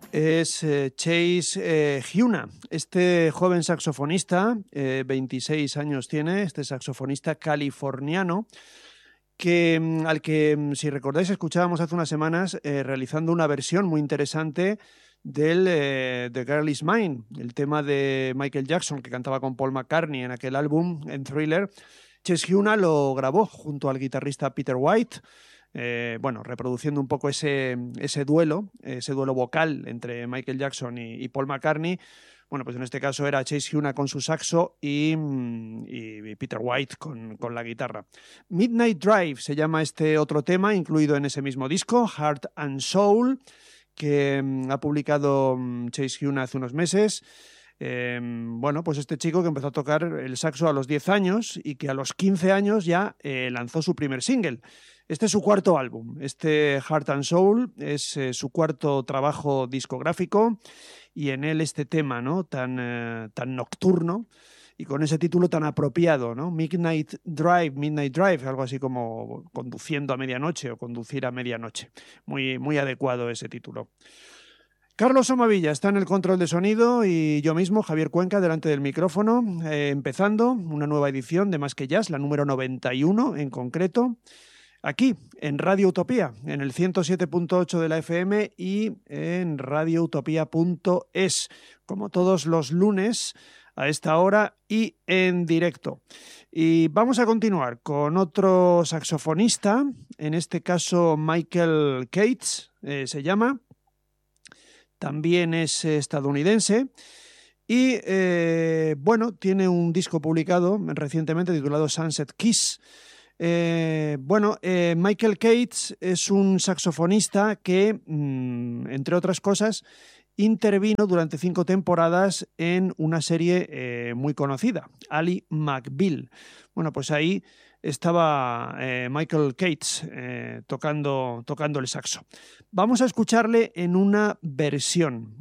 es Chase Huna. Este joven saxofonista, 26 años tiene, este saxofonista californiano, al que, si recordáis, escuchábamos hace unas semanas realizando una versión muy interesante del The Girl Is Mine, el tema de Michael Jackson que cantaba con Paul McCartney en aquel álbum, en Thriller. Chase Huna lo grabó junto al guitarrista Peter White, reproduciendo un poco ese duelo vocal entre Michael Jackson y Paul McCartney. Bueno, pues en este caso era Chase Huna con su saxo y Peter White con la guitarra. Midnight Drive se llama este otro tema, incluido en ese mismo disco, Heart and Soul, que ha publicado Chase Huna hace unos meses. Pues este chico que empezó a tocar el saxo a los 10 años y que a los 15 años ya lanzó su primer single. Este es su cuarto álbum. Este Heart and Soul es su cuarto trabajo discográfico y en él este tema, ¿no? tan nocturno y con ese título tan apropiado, ¿no? Midnight Drive, algo así como conduciendo a medianoche o conducir a medianoche. Muy, muy adecuado ese título. Carlos Somavilla está en el control de sonido y yo mismo, Javier Cuenca, delante del micrófono, empezando una nueva edición de Más que Jazz, la número 91 en concreto, aquí en Radio Utopía, en el 107.8 de la FM y en radioutopía.es, como todos los lunes a esta hora y en directo. Y vamos a continuar con otro saxofonista, en este caso Michael Cates, se llama. También es estadounidense y, tiene un disco publicado recientemente titulado Sunset Kiss. Michael Cates es un saxofonista que, entre otras cosas, intervino durante 5 temporadas en una serie muy conocida, Ally McBeal. Bueno, pues ahí estaba Michael Cates tocando el saxo. Vamos a escucharle en una versión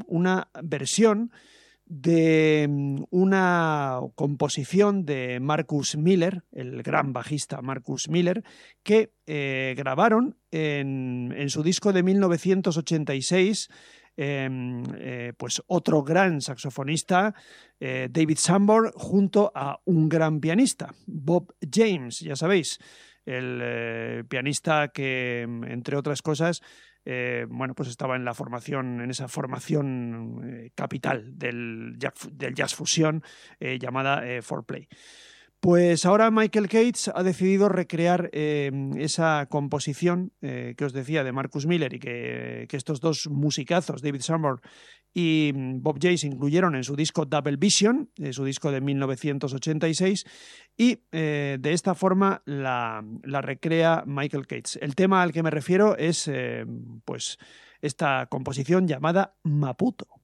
de una composición de Marcus Miller, el gran bajista Marcus Miller, que grabaron en su disco de 1986, pues otro gran saxofonista, David Sanborn, junto a un gran pianista, Bob James, ya sabéis, el pianista que, entre otras cosas, pues estaba en esa formación capital del jazz fusión llamada 4Play. Pues ahora Michael Cates ha decidido recrear esa composición que os decía de Marcus Miller y que estos dos musicazos, David Sanborn y Bob James, incluyeron en su disco Double Vision, su disco de 1986, y de esta forma la recrea Michael Cates. El tema al que me refiero es esta composición llamada Maputo.